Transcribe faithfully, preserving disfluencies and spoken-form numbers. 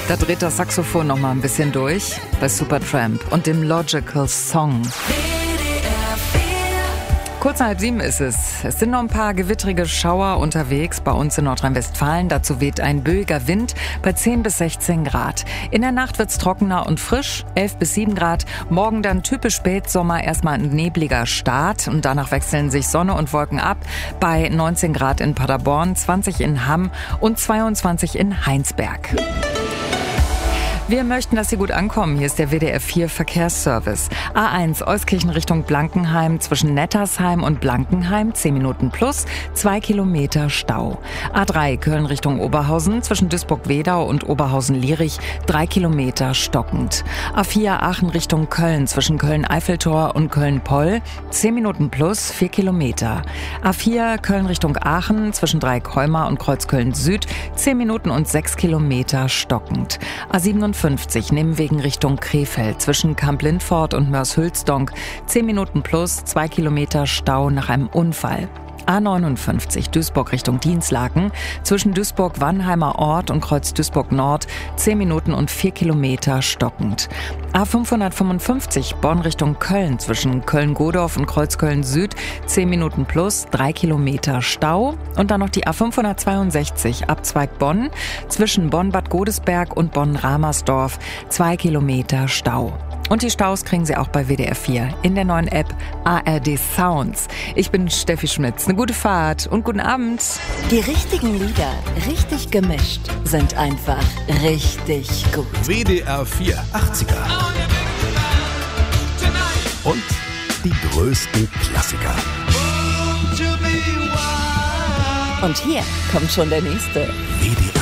Da dreht das Saxophon noch mal ein bisschen durch bei Supertramp und dem Logical Song. Kurz nach halb sieben ist es. Es sind noch ein paar gewittrige Schauer unterwegs bei uns in Nordrhein-Westfalen. Dazu weht ein böiger Wind bei zehn bis sechzehn Grad. In der Nacht wird's trockener und frisch, elf bis sieben Grad. Morgen dann typisch Spätsommer, erstmal ein nebliger Start. Und danach wechseln sich Sonne und Wolken ab bei neunzehn Grad in Paderborn, zwanzig in Hamm und zweiundzwanzig in Heinsberg. Wir möchten, dass Sie gut ankommen. Hier ist der W D R vier Verkehrsservice. A eins Euskirchen Richtung Blankenheim zwischen Nettersheim und Blankenheim, zehn Minuten plus, zwei Kilometer Stau. A drei Köln Richtung Oberhausen zwischen Duisburg-Wedau und Oberhausen-Lierich, drei Kilometer stockend. A vier Aachen Richtung Köln zwischen Köln-Eiffeltor und Köln-Poll, zehn Minuten plus, vier Kilometer. A vier Köln Richtung Aachen zwischen Dreieckholmer und Kreuzköln Süd, zehn Minuten und sechs Kilometer stockend. A siebenundfünfzig Nimwegen Richtung Krefeld zwischen Kamp-Lindfort und Mörs-Hülsdonk, zehn Minuten plus, zwei Kilometer Stau nach einem Unfall. A neunundfünfzig Duisburg Richtung Dienstlaken zwischen Duisburg-Wannheimer Ort und Kreuz Duisburg Nord, zehn Minuten und vier Kilometer stockend. A fünfhundertfünfundfünfzig Bonn Richtung Köln zwischen Köln-Godorf und Kreuzköln Süd, zehn Minuten plus, drei Kilometer Stau. Und dann noch die A fünfhundertzweiundsechzig Abzweig Bonn zwischen Bonn-Bad Godesberg und Bonn-Ramersdorf, zwei Kilometer Stau. Und die Staus kriegen Sie auch bei W D R vier in der neuen App A R D Sounds. Ich bin Steffi Schmitz. Eine gute Fahrt und guten Abend. Die richtigen Lieder, richtig gemischt, sind einfach richtig gut. W D R vier achtziger. Und die größten Klassiker. Und hier kommt schon der nächste. W D R